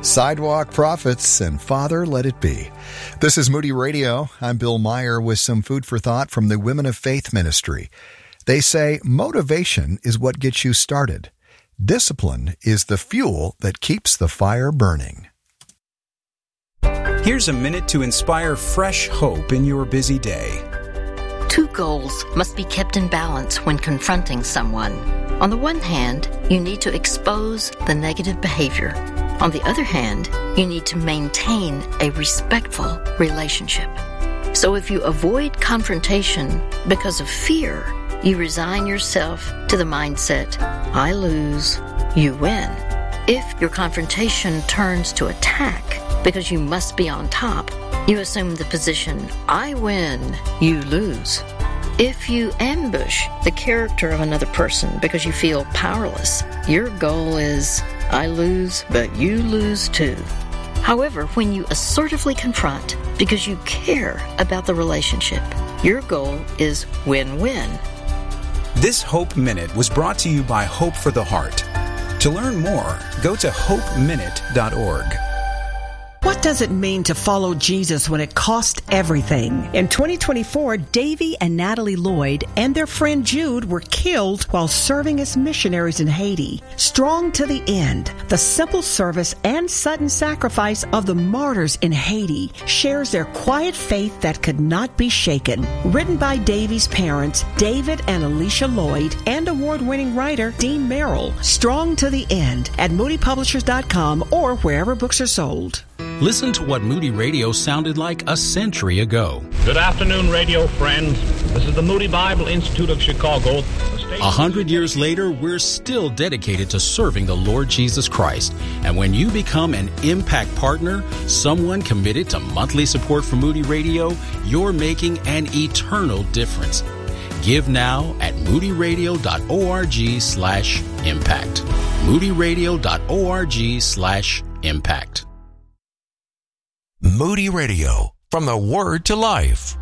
Sidewalk Prophets and Father Let It Be. This is Moody Radio. I'm Bill Meyer with some food for thought from the Women of Faith Ministry. They say motivation is what gets you started. Discipline is the fuel that keeps the fire burning. Here's a minute to inspire fresh hope in your busy day. Two goals must be kept in balance when confronting someone. On the one hand, you need to expose the negative behavior. On the other hand, you need to maintain a respectful relationship. So if you avoid confrontation because of fear, you resign yourself to the mindset, I lose, you win. If your confrontation turns to attack because you must be on top, you assume the position, I win, you lose. If you ambush the character of another person because you feel powerless, your goal is, I lose, but you lose too. However, when you assertively confront because you care about the relationship, your goal is win-win. This Hope Minute was brought to you by Hope for the Heart. To learn more, go to hopeminute.org. What does it mean to follow Jesus when it costs everything? In 2024, Davy and Natalie Lloyd and their friend Jude were killed while serving as missionaries in Haiti. Strong to the end, the simple service and sudden sacrifice of the martyrs in Haiti shares their quiet faith that could not be shaken. Written by Davy's parents, David and Alicia Lloyd, and award-winning writer Dean Merrill. Strong to the end at moodypublishers.com or wherever books are sold. Listen to what Moody Radio sounded like a century ago. Good afternoon, radio friends. This is the Moody Bible Institute of Chicago. 100 years later, we're still dedicated to serving the Lord Jesus Christ. And when you become an Impact Partner, someone committed to monthly support for Moody Radio, you're making an eternal difference. Give now at moodyradio.org/impact. moodyradio.org/impact. Moody Radio, from the Word to Life.